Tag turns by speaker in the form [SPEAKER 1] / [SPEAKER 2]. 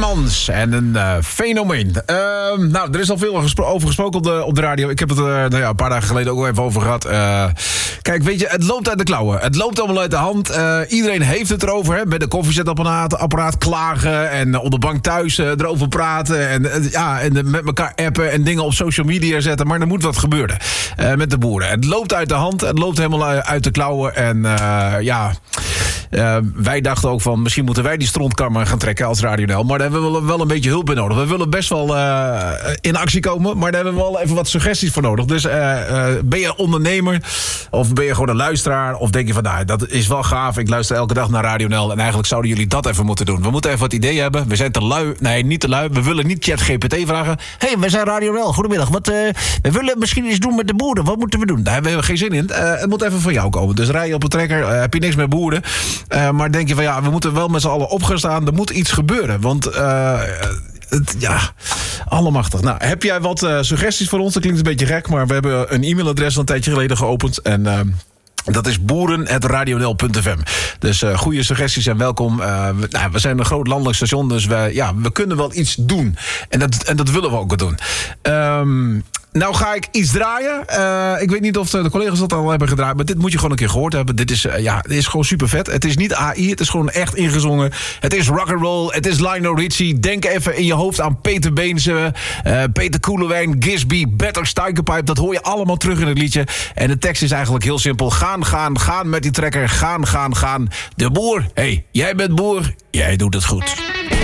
[SPEAKER 1] Hermans en een fenomeen. Nou, er is al veel over gesproken op de radio. Ik heb het een paar dagen geleden ook al even over gehad. Kijk, weet je, het loopt uit de klauwen. Het loopt allemaal uit de hand. Iedereen heeft het erover. Hè? Bij de koffiezetapparaat klagen. En op de bank thuis erover praten. En met elkaar appen en dingen op social media zetten. Maar er moet wat gebeuren met de boeren. Het loopt uit de hand. Het loopt helemaal uit de klauwen. En wij dachten ook van, misschien moeten wij die strontkammer gaan trekken als Radio NL. Maar daar hebben we wel een beetje hulp bij nodig. We willen best wel in actie komen, maar daar hebben we wel even wat suggesties voor nodig. Dus ben je ondernemer of ben je gewoon een luisteraar of denk je van, nou, dat is wel gaaf. Ik luister elke dag naar Radio NL en eigenlijk zouden jullie dat even moeten doen. We moeten even wat ideeën hebben. We zijn te lui. Nee, niet te lui. We willen niet ChatGPT vragen. Hey, we zijn Radio NL. Goedemiddag. We willen misschien iets doen met de boeren. Wat moeten we doen? Daar hebben we geen zin in. Het moet even van jou komen. Dus rij je op een trekker, heb je niks met boeren. Maar denk je van, ja, we moeten wel met z'n allen op gaan staan. Er moet iets gebeuren. Want allemachtig. Nou, heb jij wat suggesties voor ons? Dat klinkt een beetje gek, maar we hebben een e-mailadres al een tijdje geleden geopend. En dat is boeren@radionl.fm. Dus goede suggesties zijn welkom. We zijn een groot landelijk station, dus we kunnen wel iets doen. En dat willen we ook doen. Nou ga ik iets draaien. Ik weet niet of de collega's dat al hebben gedraaid, maar dit moet je gewoon een keer gehoord hebben. Dit is gewoon super vet. Het is niet AI, het is gewoon echt ingezongen. Het is rock'n'roll, het is Lionel Richie. Denk even in je hoofd aan Peter Beense, Peter Koelewijn, Gisby, Better Stuykenpipe. Dat hoor je allemaal terug in het liedje. En de tekst is eigenlijk heel simpel. Gaan met die trekker. Gaan. De boer, hey, jij bent boer, jij doet het goed.